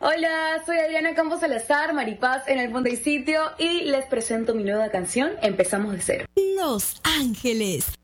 Hola, soy Adriana Campos Salazar, Maripaz en el Punto y Sitio y les presento mi nueva canción, Empezamos de Cero. Los Ángeles.